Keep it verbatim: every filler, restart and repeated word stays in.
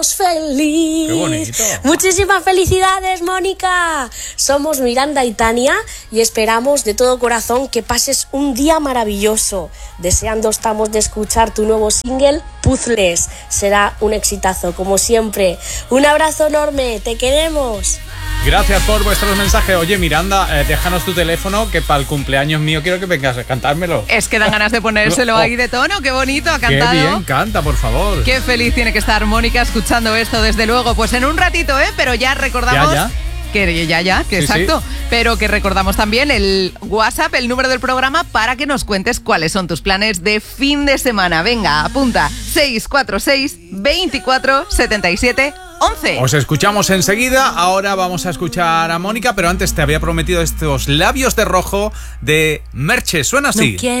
Feliz. Qué bonito. Muchísimas felicidades, Mónica. Somos Miranda y Tania y esperamos de todo corazón que pases un día maravilloso. Deseando estamos de escuchar tu nuevo single, Puzzles. Será un exitazo, como siempre. Un abrazo enorme, te queremos. Gracias por vuestros mensajes. Oye, Miranda, eh, déjanos tu teléfono, que para el cumpleaños mío quiero que vengas a cantármelo. Es que dan ganas de ponérselo ahí de tono. Qué bonito ha cantado. Qué bien canta, por favor. Qué feliz tiene que estar Mónica escuchando esto, desde luego. Pues en un ratito, ¿eh? Pero ya recordamos... Ya, ya. Que ya, ya, que Sí, exacto. sí. Pero que recordamos también el WhatsApp, el número del programa, para que nos cuentes cuáles son tus planes de fin de semana. Venga, apunta. seis cuatro seis, veinticuatro, setenta y siete, once. Os escuchamos enseguida. Ahora vamos a escuchar a Mónica, pero antes te había prometido estos labios de rojo de Merche. Suena así. No quiero